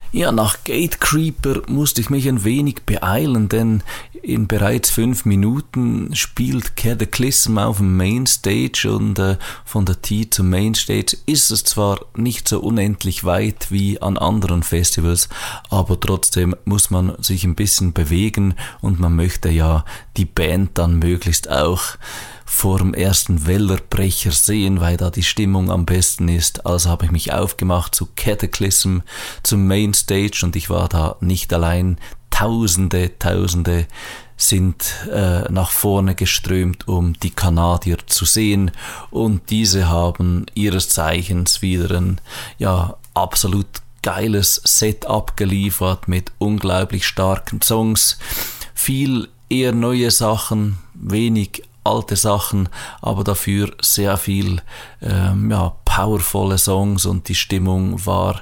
Ja, nach Gatecreeper musste ich mich ein wenig beeilen, denn in bereits 5 Minuten spielt Cataclysm auf dem Mainstage und von der T zum Mainstage ist es zwar nicht so unendlich weit wie an anderen Festivals, aber trotzdem muss man sich ein bisschen bewegen und man möchte ja die Band dann möglichst auch vor dem ersten Wellerbrecher sehen, weil da die Stimmung am besten ist. Also habe ich mich aufgemacht zu Cataclysm, zum Mainstage und ich war da nicht allein. Tausende sind nach vorne geströmt, um die Kanadier zu sehen und diese haben ihres Zeichens wieder ein absolut geiles Set abgeliefert mit unglaublich starken Songs, viel eher neue Sachen, wenig alte Sachen, aber dafür sehr viel powervolle Songs und die Stimmung war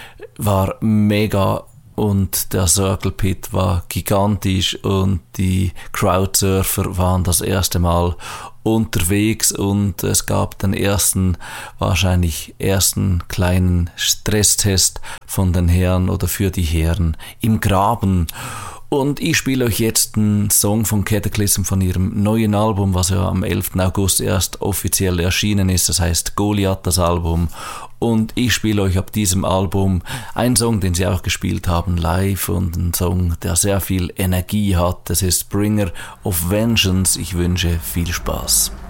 mega und der Circle Pit war gigantisch und die Crowdsurfer waren das erste Mal unterwegs und es gab den ersten kleinen Stresstest von den Herren oder für die Herren im Graben. Und ich spiele euch jetzt einen Song von Cataclysm von ihrem neuen Album, was ja am 11. August erst offiziell erschienen ist. Das heißt Goliath, das Album. Und ich spiele euch ab diesem Album einen Song, den sie auch gespielt haben live und einen Song, der sehr viel Energie hat. Das ist Bringer of Vengeance. Ich wünsche viel Spaß.